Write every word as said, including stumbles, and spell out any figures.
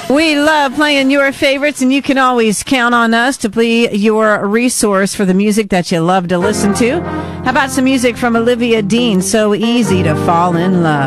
We love playing your favorites, and you can always count on us to be your resource for the music that you love to listen to. How about some music from Olivia Dean, So Easy to Fall in Love?